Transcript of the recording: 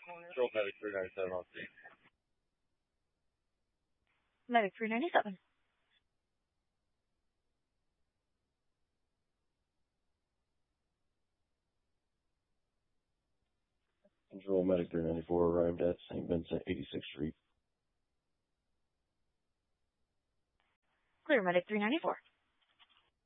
Control Medic 397 on scene. Medic 397. Control Medic 394 arrived at St. Vincent 86th Street. Clear Medic 394.